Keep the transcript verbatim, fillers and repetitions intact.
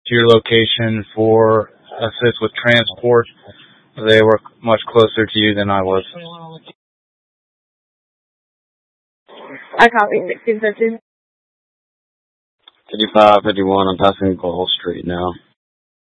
to your location for assist with transport. They were much closer to you than I was. I copy sixteen fifteen. fifty-five fifty-one, I'm passing Gold Street now.